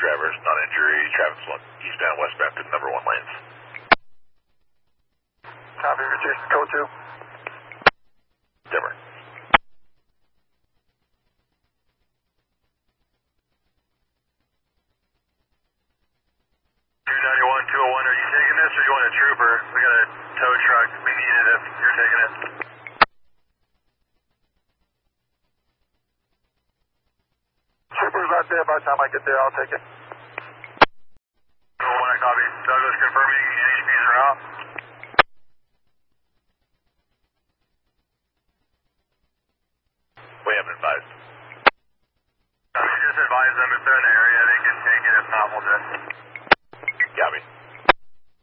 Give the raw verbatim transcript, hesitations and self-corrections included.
drivers, non-injury, traffic flow eastbound, westbound to the number one lanes. Copy, Jason, code two. Dimmer. two ninety-one, two oh one, are you taking this or you want a trooper? We got a tow truck, we need it if you're taking it. Trooper's not there by the time I get there, I'll take it. two oh one, I copy. Douglas confirming H Ps are out. We haven't advised. Uh, just advise them if they're in the area, they can take it. If not, we'll just. Copy.